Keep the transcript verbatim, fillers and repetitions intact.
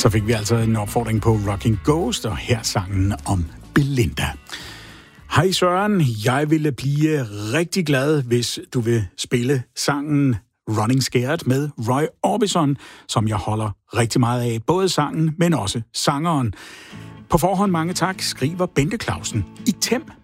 Så fik vi altså en opfordring på Rocking Ghost, og her sangen om Belinda. Hej Søren, jeg ville blive rigtig glad, hvis du vil spille sangen Running Scared med Roy Orbison, som jeg holder rigtig meget af. Både sangen, men også sangeren. På forhånd mange tak, skriver Bente Clausen i Tem.